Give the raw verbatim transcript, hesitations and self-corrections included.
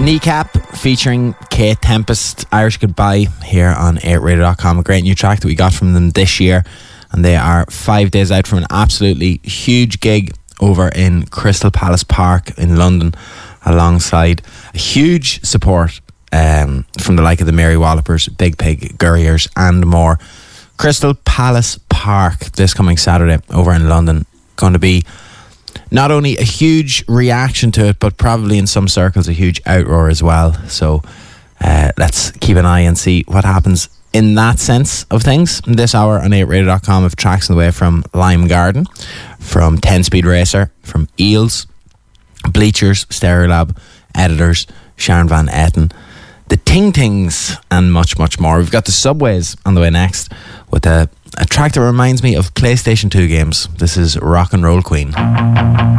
Kneecap featuring Kate Tempest, Irish Goodbye, here on eight radio dot com. A great new track that we got from them this year, and they are five days out from an absolutely huge gig over in Crystal Palace Park in London, alongside a huge support um, from the like of the Mary Wallopers, Big Pig, Gurriers and more. Crystal Palace Park this coming Saturday over in London. Going to be not only a huge reaction to it, but probably in some circles a huge outroar as well. So uh, let's keep an eye and see what happens in that sense of things. This hour on eight radio dot com have tracks on the way from Lime Garden, from ten Speed Racer, from Eels, Bleachers, Stereolab, Editors, Sharon Van Etten, the Ting Tings, and much, much more. We've got the Subways on the way next with a, a track that reminds me of PlayStation two games. This is Rock and Roll Queen.